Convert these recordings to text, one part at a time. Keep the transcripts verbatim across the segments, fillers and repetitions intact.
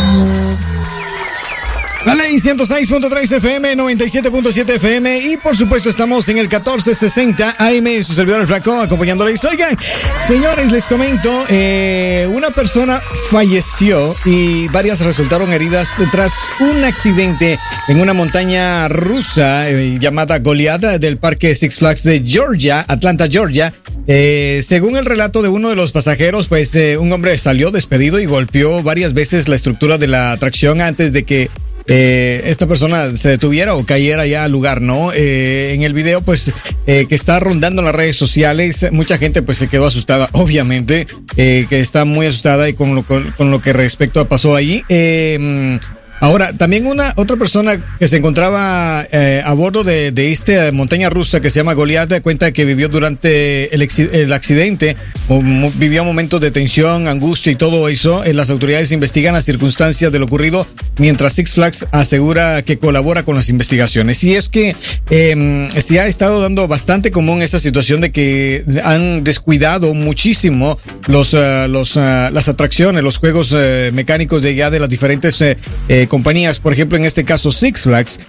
La Ley ciento seis punto tres F M, noventa y siete punto siete F M y por supuesto estamos en el catorce sesenta A M, su servidor el Flaco, acompañándoles. Oigan, señores, les comento, eh, una persona falleció y varias resultaron heridas tras un accidente en una montaña rusa eh, llamada Goliath del parque Six Flags de Georgia, Atlanta, Georgia. Eh, según el relato de uno de los pasajeros, pues eh, un hombre salió despedido y golpeó varias veces la estructura de la atracción antes de que Eh, esta persona se detuviera o cayera ya al lugar, ¿no? Eh, en el video, pues, eh, que está rondando en las redes sociales, mucha gente, pues, se quedó asustada, obviamente, eh, que está muy asustada y con lo, con, con lo que respecto a pasó allí. Eh, Ahora, también una otra persona que se encontraba eh, a bordo de, de esta montaña rusa que se llama Goliath cuenta que vivió durante el, el accidente, vivió momentos de tensión, angustia y todo eso. Eh, las autoridades investigan las circunstancias de lo ocurrido, mientras Six Flags asegura que colabora con las investigaciones. Y es que eh, se ha estado dando bastante común esa situación de que han descuidado muchísimo los, uh, los uh, las atracciones, los juegos uh, mecánicos de ya de las diferentes uh, eh, compañías, por ejemplo en este caso Six Flags.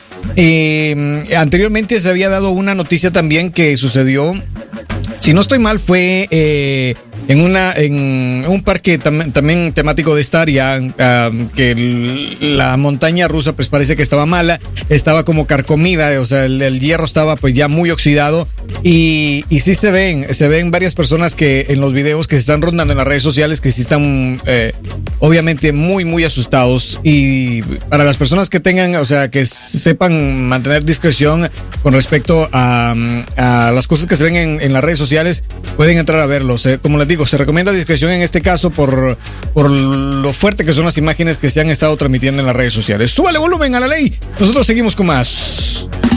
Eh, anteriormente se había dado una noticia también que sucedió, si no estoy mal, fue eh, en una en un parque tam, también temático de Star ya uh, que el, la montaña rusa pues parece que estaba mala, estaba como carcomida, o sea el, el hierro estaba pues ya muy oxidado y, y sí se ven se ven varias personas que en los videos que se están rondando en las redes sociales que sí están eh, obviamente muy muy asustados. Y para las personas que tengan, o sea que sepan mantener discreción con respecto a, a las cosas que se ven en, en las redes sociales, pueden entrar a verlos. Eh. Como les digo, se recomienda discreción en este caso por, por lo fuerte que son las imágenes que se han estado transmitiendo en las redes sociales. Súbale volumen a la ley. Nosotros seguimos con más.